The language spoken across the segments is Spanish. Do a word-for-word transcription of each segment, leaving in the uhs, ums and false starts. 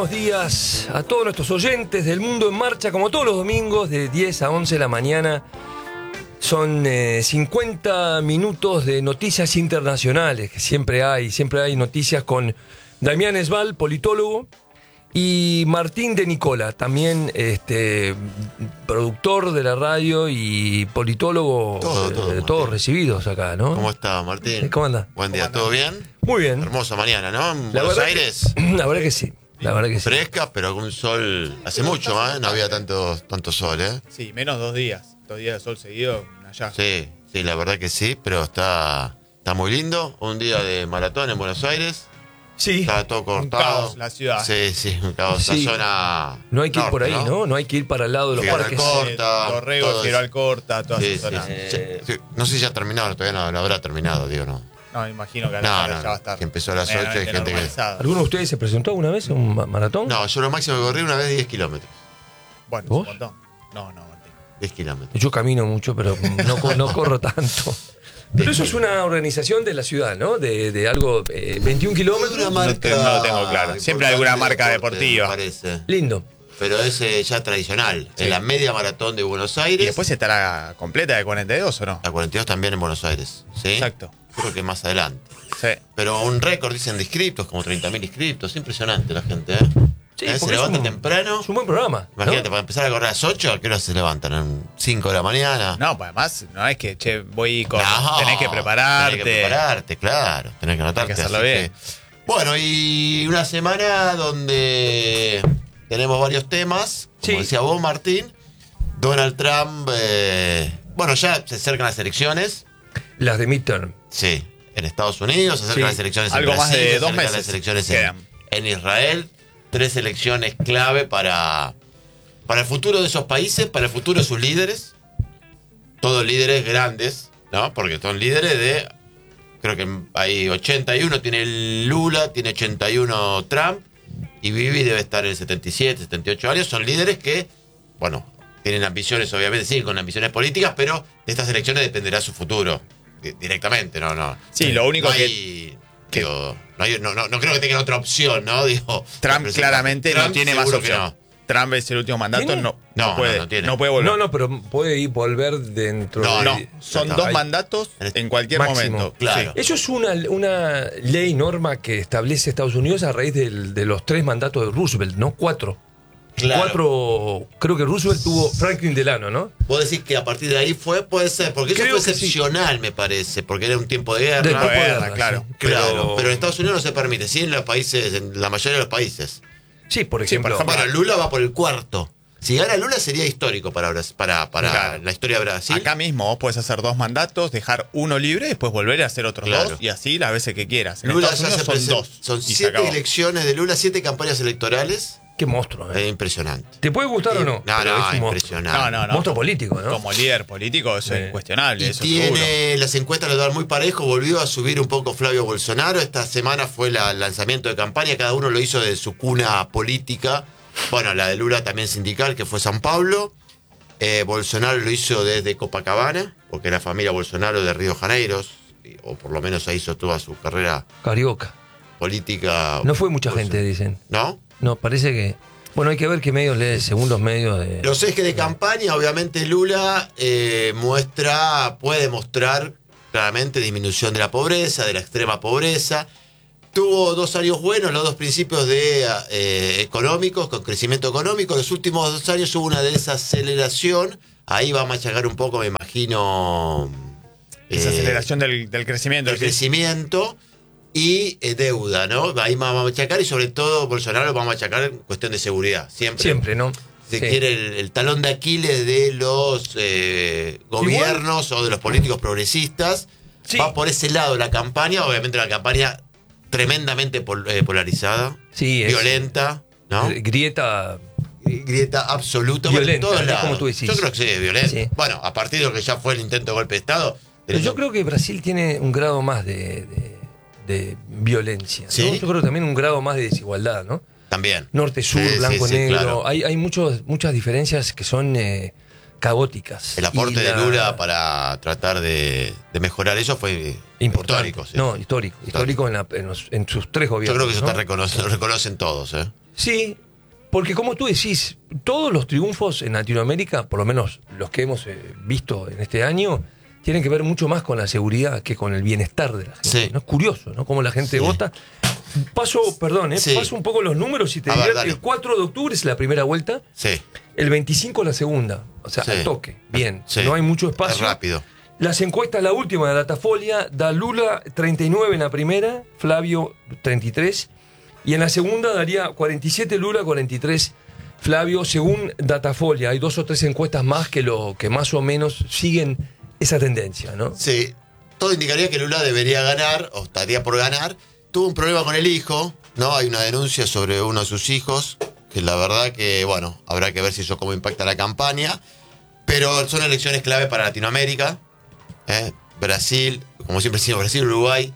buenos días a todos nuestros oyentes del Mundo en Marcha, como todos los domingos de diez a once de la mañana. Son eh, cincuenta minutos de noticias internacionales, que siempre hay, siempre hay noticias con Damián Esbal, politólogo, y Martín de Nicola, también este, productor de la radio y politólogo, todo, todo, eh, todos recibidos acá, ¿no? ¿Cómo está, Martín? ¿Cómo anda? Buen día, ¿todo bien? Muy bien. Hermosa mañana, ¿no? En La Buenos verdad Aires. Que, la verdad que sí, la verdad que sí. Fresca, pero con un sol. Hace mucho, ¿eh? No había tanto, tanto sol, ¿eh? Sí, menos dos días. Dos días de sol seguido allá. Sí, sí, la verdad que sí, pero está, está muy lindo. Un día de maratón en Buenos Aires. Sí. Está todo cortado. Un caos, la ciudad. Sí, sí, un caos. Sí. La zona. No hay que ir norte, por ahí, ¿no? ¿no? No hay que ir para el lado de los Figueroa parques. Corta, Dorrego, todo Figueroa eso. Corta, toda Sí, esa sí, zona. sí, Eh, sí. No sé si ya ha terminado, todavía no, no habrá terminado, digo, no. No, me imagino que a No, la tarde no, ya va a estar. que empezó a las ocho, hay medianamente gente que- normalizado. ¿Alguno de ustedes se presentó alguna vez en un ma- maratón? No, yo lo máximo que corrí una vez diez kilómetros. Bueno, es ¿Vos? un montón. No, no, Martín. diez kilómetros. Yo camino mucho, pero no, co- no corro tanto. Pero eso es una organización de la ciudad, ¿no? De, de algo, eh, veintiún kilómetros. Una marca No te- no lo tengo claro. Siempre hay alguna importante marca de deporte, deportiva. me parece. Lindo. Pero es eh, ya tradicional. Sí. En la media maratón de Buenos Aires. ¿Y después estará completa de cuarenta y dos o no? La cuarenta y dos también en Buenos Aires. ¿Sí? Exacto. Creo que más adelante. Sí. Pero un récord, dicen, de inscriptos, como treinta mil inscriptos. Impresionante la gente, ¿eh? Sí, Eh, se porque es levanta un- temprano. Es un buen programa, ¿no? Imagínate, para empezar a correr a las ocho, ¿a qué hora se levantan? ¿A cinco de la mañana? No, pues además, no es que, che, voy con. No, tenés que prepararte. Tenés que prepararte, claro. Tenés que anotarte. Hay que hacerlo así bien. que- Bueno, y una semana donde tenemos varios temas. Como Sí. decía vos, Martín. Donald Trump. eh, bueno, ya se acercan las elecciones. Las de midterm. Sí. En Estados Unidos, se acercan Sí. las elecciones en Algo más Brasil, de se dos acercan meses las elecciones en, quedan. en Israel. Tres elecciones clave para, para el futuro de esos países, para el futuro de sus líderes. Todos líderes grandes, ¿no? Porque son líderes de. Creo que hay ochenta y uno, tiene Lula, tiene ochenta y uno Trump, y Bibi debe estar en setenta y siete, setenta y ocho años. Son líderes que, bueno, tienen ambiciones, obviamente, sí, con ambiciones políticas, pero de estas elecciones dependerá su futuro di- directamente, ¿no? no Sí, lo único no que- hay, digo, no, hay- no, no, no creo que tengan otra opción, ¿no? Digo, Trump representar- claramente no Trump tiene más seguro que opción. no. Trump es el último mandato, ¿Tiene? no, No, no puede, no, no, no tiene. puede volver. No, no, pero puede ir volver dentro No, de... No, son no, dos hay- mandatos en cualquier Máximo, momento. claro. Sí. Eso es una, una ley, norma que establece Estados Unidos a raíz del- de los tres mandatos de Roosevelt, ¿no? Cuatro. Claro. Cuatro, creo que Roosevelt tuvo Franklin Delano, ¿no? Vos decís que a partir de ahí fue, puede ser, porque eso Creo fue que sí. excepcional, me parece, porque era un tiempo de guerra. De Tiempo de tiempo de guerra, guerra, claro. sí. Claro, pero en Estados Unidos no se permite, sí en los países, en la mayoría de los países. Sí, por Sí, ejemplo. por ejemplo, Bueno, Lula va por el cuarto. Si gana Lula sería histórico para, Bras- para, para Claro. la historia de Brasil. Acá mismo vos podés hacer dos mandatos, dejar uno libre y después volver a hacer otros Claro. dos y así las veces que quieras. En Lula Estados ya se Unidos son presenta- dos. Son y se siete acabó. elecciones de Lula, siete campañas electorales. Qué monstruo, Es ¿eh? impresionante. ¿Te puede gustar Y- o no? No, Pero no, es un monstruo. impresionante. No, no, no. Monstruo político, ¿no? Como líder político eso Sí. es incuestionable, Y eso seguro. tiene, las encuestas le dan muy parejo, volvió a subir un poco Flavio Bolsonaro. Esta semana fue la- el lanzamiento de campaña, cada uno lo hizo de su cuna política. Bueno, la de Lula también sindical, que fue San Pablo. Eh, Bolsonaro lo hizo desde Copacabana, porque la familia Bolsonaro de Río de Janeiro, o por lo menos ahí hizo toda su carrera Carioca. política. No fue mucha Bolson- gente, dicen. ¿No? No, parece que... Bueno, hay que ver qué medios lee, según los medios de... Los ejes de campaña, obviamente Lula eh, muestra, puede mostrar claramente disminución de la pobreza, de la extrema pobreza. Tuvo dos años buenos, los dos principios de eh, económicos, con crecimiento económico. Los últimos dos años hubo una desaceleración. Ahí va a machacar un poco, me imagino. Esa eh, aceleración del, del crecimiento. del ¿sí? crecimiento y eh, deuda, ¿no? Ahí va a machacar y sobre todo Bolsonaro va a machacar en cuestión de seguridad. Siempre. Siempre, ¿no? Se Sí. quiere el, el talón de Aquiles de los eh, gobiernos o de los políticos progresistas. Sí. Va por ese lado la campaña, obviamente una campaña tremendamente pol- eh, polarizada, Sí, es- violenta, ¿no? Grieta... Grieta absoluta bueno, en Violenta, todos es lados. como tú decís. Yo creo que sí, violenta. Sí. Bueno, a partir de lo que ya fue el intento de golpe de Estado. Pero yo creo que Brasil tiene un grado más de, de, de violencia, ¿no? Sí. Yo creo también un grado más de desigualdad, ¿no? También. Norte-sur, Sí, sí, sí, blanco-negro. claro. Hay, hay muchos, muchas diferencias que son eh, caóticas. El aporte Y de la- Lula para tratar de, de mejorar eso fue Importante. histórico. Sí. No, histórico. Histórico en, la- en los- en sus tres Yo gobiernos. creo que eso ¿no? está reconoce- lo reconocen todos. ¿eh? Sí, porque como tú decís, todos los triunfos en Latinoamérica, por lo menos los que hemos eh, visto en este año, tienen que ver mucho más con la seguridad que con el bienestar de la gente. Sí. ¿No? Es curioso, ¿no? Cómo la gente Sí. vota. Paso, perdón, ¿eh? Sí. paso un poco los números y te A ver, diré, dale. el cuatro de octubre es la primera vuelta, Sí. el veinticinco la segunda. O sea, Sí. al toque. Bien, Sí. no hay mucho Es espacio. rápido. Las encuestas, la última de Datafolia, da Lula treinta y nueve en la primera, Flavio treinta y tres, y en la segunda daría cuarenta y siete Lula, cuarenta y tres Flavio, según Datafolia. Hay dos o tres encuestas más que, lo, que más o menos siguen esa tendencia, ¿no? Sí, todo indicaría que Lula debería ganar, o estaría por ganar. Tuvo un problema con el hijo, ¿no? Hay una denuncia sobre uno de sus hijos, que la verdad que, bueno, habrá que ver si eso cómo impacta la campaña. Pero son elecciones clave para Latinoamérica. ¿eh? Brasil, como siempre decimos, Brasil, Uruguay,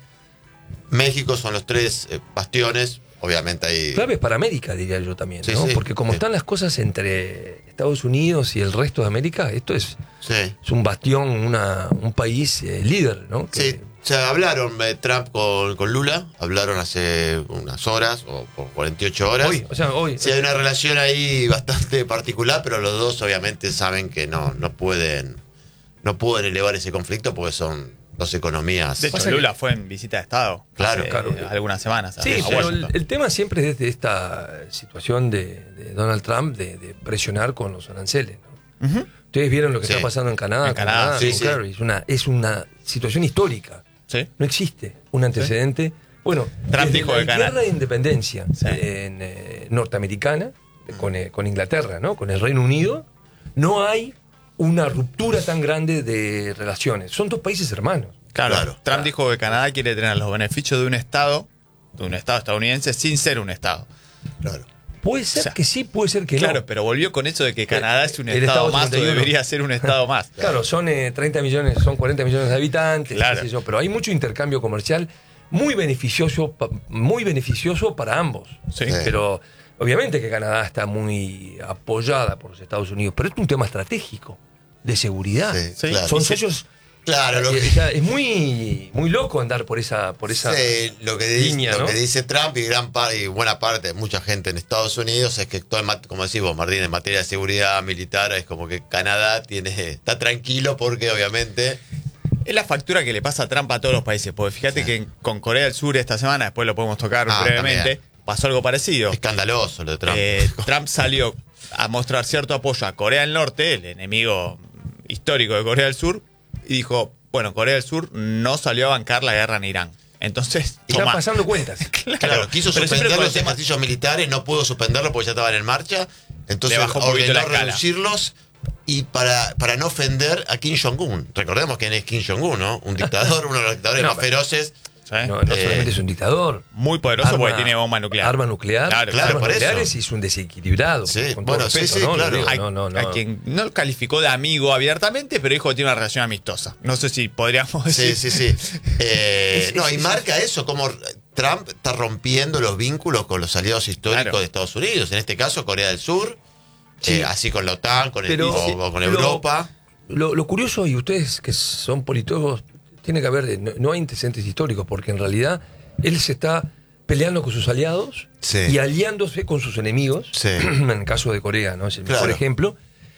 México son los tres eh, bastiones. Obviamente hay... Claves para América, diría yo también, Sí, ¿no? sí, Porque como sí. están las cosas entre Estados Unidos y el resto de América, esto es, Sí. es un bastión, una, un país eh, líder, ¿no? Que- Sí, o sea, hablaron eh, Trump con, con Lula, hablaron hace unas horas o por cuarenta y ocho horas. Hoy, o sea, hoy. Sí, hay una relación ahí bastante particular, pero los dos obviamente saben que no, no pueden no pueden elevar ese conflicto porque son dos economías. De hecho, Pasa que- Lula fue en visita de Estado. Claro, hace, claro. eh, algunas semanas. Sí, a pero el, Washington. el tema siempre es de esta situación de, de Donald Trump de, de presionar con los aranceles, ¿no? Ujú. Ustedes vieron lo que Sí. está pasando en Canadá. En con Canadá, Canadá, sí, con sí. Kerry. Es una, es una situación histórica. Sí. No existe un antecedente. Bueno, Trump desde dijo la que Canadá- guerra de independencia Sí. en, eh, norteamericana, con, eh, con Inglaterra, ¿no? Con el Reino Unido, no hay una ruptura tan grande de relaciones. Son dos países hermanos. Claro, Claro. Trump Claro. dijo que Canadá quiere tener los beneficios de un Estado, de un Estado estadounidense, sin ser un Estado. claro. Puede ser O sea, que sí, puede ser que Claro, no. pero volvió con eso de que Canadá es un el Estado Estado más o cincuenta y uno. debería ser un Estado más. Claro, son eh, treinta millones, son cuarenta millones de habitantes, Claro. qué sé yo, pero hay mucho intercambio comercial muy beneficioso, pa- muy beneficioso para ambos. Sí. Sí. Pero obviamente que Canadá está muy apoyada por los Estados Unidos, pero es un tema estratégico de seguridad. Sí, Sí. claro. Son Y se- socios. Claro, lo eh, que, o sea, es muy, muy loco andar por esa, por esa sí, lo que dice, línea, lo ¿no? que dice Trump y gran parte y buena parte de mucha gente en Estados Unidos es que todo en mat- como decís vos, Martín, en materia de seguridad militar es como que Canadá tiene está tranquilo porque obviamente Es la factura que le pasa a Trump a todos los países. Porque fíjate que en- con Corea del Sur esta semana, después lo podemos tocar Ah, brevemente, también. pasó algo parecido. escandaloso lo de Trump. Eh, Trump salió a mostrar cierto apoyo a Corea del Norte, el enemigo histórico de Corea del Sur, y dijo, bueno, Corea del Sur no salió a bancar la guerra en Irán. Entonces, Están tomá. pasando cuentas. Claro, quiso pero siempre suspender con los ese- ejercicios militares, no pudo suspenderlo porque ya estaban en marcha. Entonces Le bajó un poquito ordenó la escala. reducirlos y para, para no ofender a Kim Jong-un. Recordemos quién es Kim Jong-un, ¿no? Un dictador, uno de los dictadores No, más pero- feroces. ¿sí? No, no Eh, solamente es un dictador. Muy poderoso Arma- porque tiene bomba nuclear. Arma nuclear. Claro, claro, armas por eso. nucleares y es un desequilibrado. Sí, con todo bueno, sí, respeto, sí, ¿no? Lo claro. digo, a, no, no, no. a quien no lo calificó de amigo abiertamente, pero dijo que tiene una relación amistosa. No sé si podríamos decir. Sí, sí, sí. Eh, Es- no, es- y es- marca eso, como Trump está rompiendo los vínculos con los aliados históricos Claro. de Estados Unidos. En este caso, Corea del Sur. Sí. eh, así con la OTAN, con, el, Pero- o- o con lo- Europa. Lo, lo curioso, y ustedes que son politólogos, tiene que haber, no, no hay antecedentes históricos, porque en realidad él se está peleando con sus aliados Sí. y aliándose con sus enemigos. Sí. En el caso de Corea, ¿no? Es el mejor Claro. ejemplo.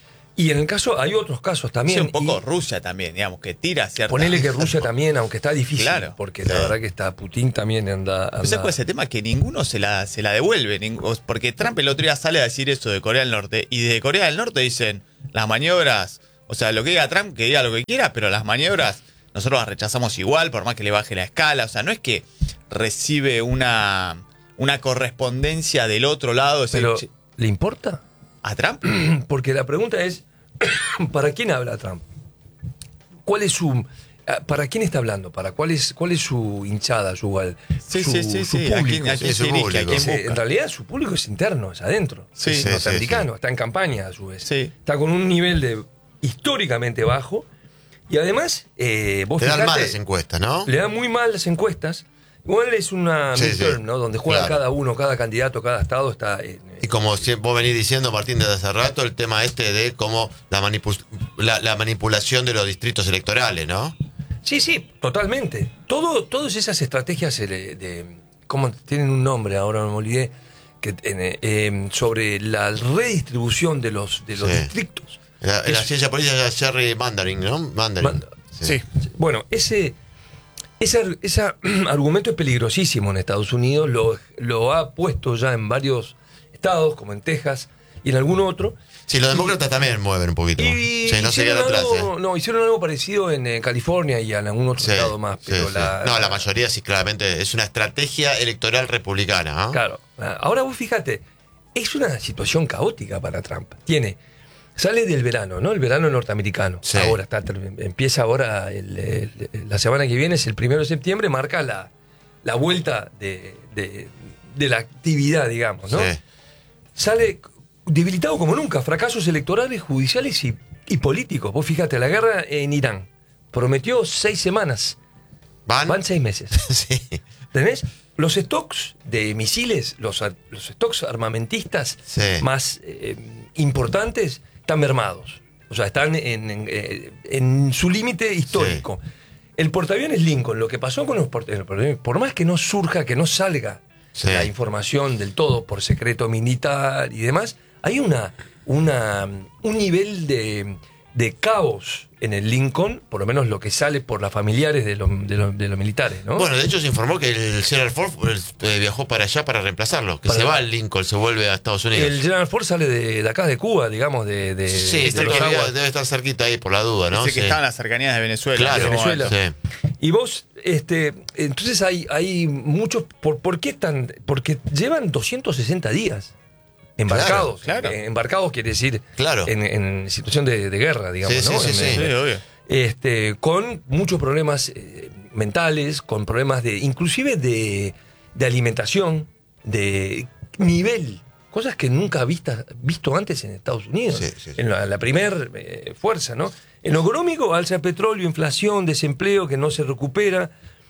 Y en el caso, hay otros casos Sí, también. un poco y Rusia también, digamos, que tira cierta. ponele que Rusia también, aunque está difícil, Claro. porque la Sí. verdad que está Putin también anda. anda- Ese ese tema que ninguno se la, se la devuelve. ning- o- Porque Trump el otro día sale a decir eso de Corea del Norte. Y de Corea del Norte dicen las maniobras. O sea, lo que diga Trump, que diga lo que quiera, pero las maniobras nosotros las rechazamos igual, por más que le baje la escala. O sea, no es que recibe una, una correspondencia del otro lado. decir, Pero, "Che, ¿le importa? ¿a Trump? Porque la pregunta es, ¿para quién habla Trump? ¿Cuál es su... ¿Para quién está hablando? ¿Para cuál es, cuál es su hinchada, su, Sí, su, sí, sí, su sí. ¿A público? quién, a quién sí, se su dirige? ¿A público. quién Sí, busca? en realidad su público es interno, es adentro. Sí, es sí, norteamericano, sí. está en campaña a su vez. Sí. Está con un nivel de históricamente bajo. Y además, eh, vos Te dan fijate, mal las encuestas, ¿no? le dan muy mal las encuestas. Igual es una Sí, midterm, sí. ¿no? Donde juega Claro. cada uno, cada candidato, cada estado está... en- Y como sie- vos venís diciendo, Martín, desde hace rato, el tema este de cómo la, manipu- la, la manipulación de los distritos electorales, ¿no? Sí, sí, totalmente. Todo, todas esas estrategias eh, de, de- ¿cómo tienen un nombre? Ahora no me olvidé. que, eh, eh, sobre la redistribución de los, de los Sí. distritos. La, Es- la ciencia política es Jerry Mandarin, ¿no? Mandarin. Manda- Sí. Bueno, ese, ese, ese argumento es peligrosísimo en Estados Unidos, lo, lo ha puesto ya en varios estados, como en Texas y en algún otro. Sí, los demócratas también mueven un poquito. Y Sí, no se quedan hicieron atrás, algo, ¿eh? no, hicieron algo parecido en eh, California y en algún otro Sí, estado más. sí, Pero sí. la, No, la mayoría sí, claramente. Es una estrategia electoral republicana. ¿ah? Claro. Ahora vos fíjate, es una situación caótica para Trump. Tiene, sale del verano, ¿no? El verano norteamericano. Sí. Ahora está, empieza ahora, el- el- la semana que viene, es el primero de septiembre, marca la, la vuelta de, de- de la actividad, digamos, ¿no? Sí. Sale debilitado como nunca, fracasos electorales, judiciales y, y políticos. Vos fíjate, la guerra en Irán prometió seis semanas, ¿Van? van seis meses. Sí. ¿Tenés? Los stocks de misiles, los, ar- los stocks armamentistas Sí. más eh, importantes están mermados. O sea, están en, en, eh, en su límite histórico. El portaaviones Lincoln, lo que pasó con los portaaviones, por más que no surja, que no salga Sí. la información del todo por secreto militar y demás, hay una, una un nivel de, de caos en el Lincoln, por lo menos lo que sale por las familiares de los, de los, de los militares, ¿no? Bueno, de hecho se informó que el Gerald Ford eh, viajó para allá para reemplazarlo. Que Para- se va al Lincoln, se vuelve a Estados Unidos. El General Ford sale de, de acá, de Cuba, digamos, de, de, Sí, de está los todavía- aguas. debe estar cerquita ahí por la duda, ¿no? Dice que Sí. estaba en las cercanías de Venezuela. Claro, en ese Venezuela. momento. Sí. Y vos, este, entonces hay, hay muchos, ¿por, ¿por qué tan? Porque llevan doscientos sesenta días embarcados. Claro, claro. Eh, embarcados quiere decir Claro. en, en situación de, de guerra, digamos, Sí, ¿no? sí, sí, En- sí. en- Sí, obvio. este, con muchos problemas eh, mentales, con problemas de, inclusive de, de alimentación, de nivel, cosas que nunca vistas, visto antes en Estados Unidos, Sí, sí, sí. en la, la primer eh, fuerza, ¿no? En lo económico, alza de petróleo, inflación, desempleo que no se recupera,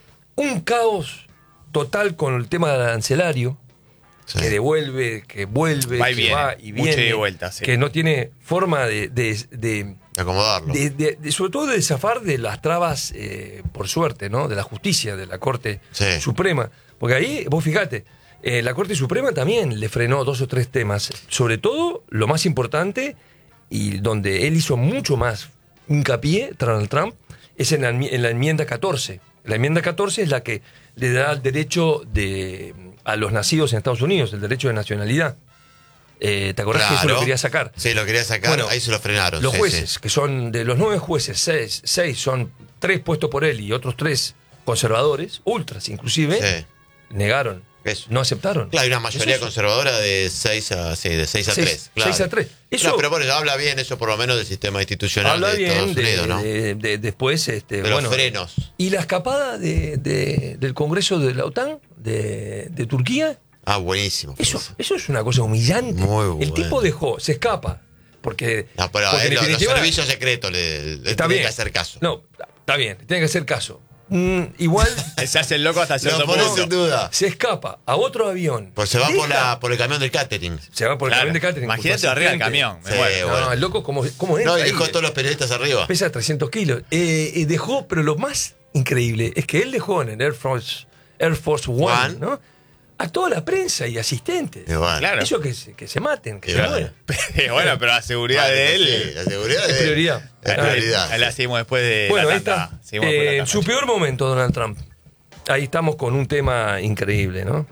un caos total con el tema del arancelario, Sí. que devuelve, que vuelve, Va y que viene, va y mucha viene, ida y vuelta, sí. que no tiene forma de- de- de Acomodarlo. de, de- de- sobre todo de zafar de las trabas, eh, por suerte, ¿no? De la justicia, de la Corte Sí. Suprema. Porque ahí, vos fíjate, eh, la Corte Suprema también le frenó dos o tres temas. Sobre todo, lo más importante, y donde él hizo mucho más hincapié, Donald Trump, es en la, enmi- en la enmienda catorce. La enmienda catorce es la que le da el derecho de, a los nacidos en Estados Unidos, el derecho de nacionalidad. Eh, ¿Te acordás que eso lo Claro. quería sacar? Sí, lo quería sacar, Bueno, ahí se lo frenaron. Los sí, jueces, sí. que son de los nueve jueces, seis, seis son tres puestos por él y otros tres conservadores, ultras inclusive, Sí. negaron, Eso. no aceptaron. Claro, hay una mayoría Eso es- conservadora de seis a, sí, de seis a Seis- tres. Claro. seis a tres. Eso- No, pero bueno, habla bien eso por lo menos del sistema institucional Habla de bien Estados de, Unidos, ¿no? de- de- después, este, De bueno, los frenos. y la escapada de, de- del Congreso de la OTAN, de, de Turquía, Ah, buenísimo. eso, eso es una cosa humillante. Muy El bueno. tipo dejó, se escapa, porque, No, pero porque eh, en lo- los definitiva- servicios secretos le, le está tienen bien. que hacer caso. No, está bien, tiene que hacer caso. Mm, igual Se hace el loco hasta cierto Lo pones punto. en duda. se escapa a otro avión. Pues se va por, deja- la, por el camión del catering. Se va por el Claro. camión de catering. con su Imagínate arriba del asistente. camión. me Sí, muero. No, bueno. el loco, ¿cómo, cómo entra No, y ahí? dejó a todos los periodistas arriba. Pesa trescientos kilos. Eh, eh, dejó, pero lo más increíble es que él dejó en el Air Force, Air Force One, One. ¿no? A toda la prensa y asistentes. Y bueno. Claro. Eso que se, que se maten, que Y se bueno. mueran. Bueno, pero la seguridad Vale, de él. sí, la seguridad Es de él. prioridad. Es Ah, prioridad. Ahí la seguimos después de Bueno, la ahí tanda. está. Seguimos después de Eh, la en tanda. su peor momento, Donald Trump. Ahí estamos con un tema increíble, ¿no?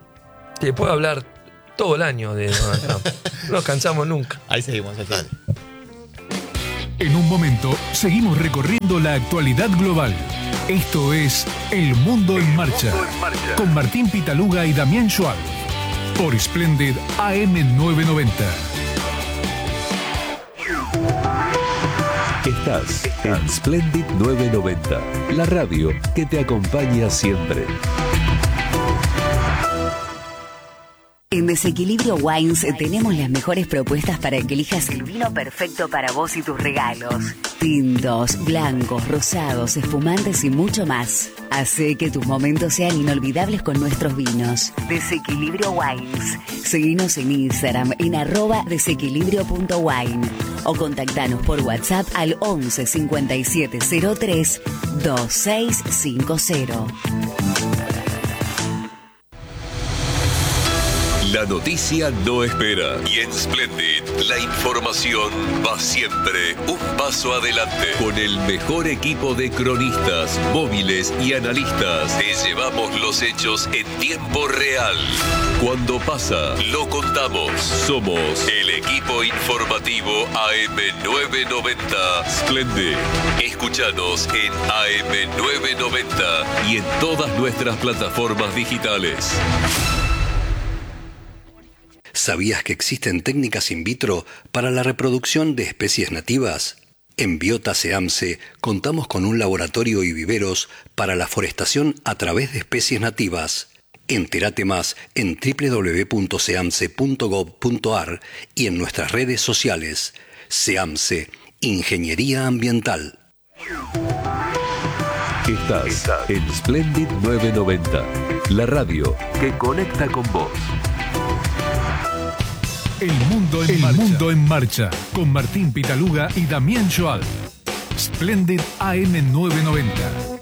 Que puedo hablar todo el año de Donald Trump. No nos cansamos nunca. Ahí seguimos. Ahí seguimos. Dale. En un momento, seguimos recorriendo la actualidad global. Esto es El Mundo en Marcha, con Martín Pitaluga y Damián Schwab, por Splendid A M novecientos noventa. Estás en Splendid novecientos noventa, la radio que te acompaña siempre. En Desequilibrio Wines tenemos las mejores propuestas para que elijas el vino perfecto para vos y tus regalos. Tintos, blancos, rosados, espumantes y mucho más. Hace que tus momentos sean inolvidables con nuestros vinos. Desequilibrio Wines. Seguinos en Instagram en arroba desequilibrio punto wine o contactanos por WhatsApp al once cincuenta y siete cero tres veintiséis cincuenta. La noticia no espera. Y en Splendid, la información va siempre un paso adelante. Con el mejor equipo de cronistas, móviles y analistas, te llevamos los hechos en tiempo real. Cuando pasa, lo contamos. Somos el equipo informativo A M novecientos noventa Splendid. Escúchanos en A M novecientos noventa y en todas nuestras plataformas digitales. ¿Sabías que existen técnicas in vitro para la reproducción de especies nativas? En Biota SEAMSE contamos con un laboratorio y viveros para la forestación a través de especies nativas. Entérate más en doble u doble u doble u punto seamse punto gob punto ar y en nuestras redes sociales. SEAMSE, Ingeniería Ambiental. Estás en Splendid novecientos noventa, la radio que conecta con vos. El mundo en, El marcha. mundo en marcha, con Martín Pitaluga y Damián Joal. Splendid A M novecientos noventa.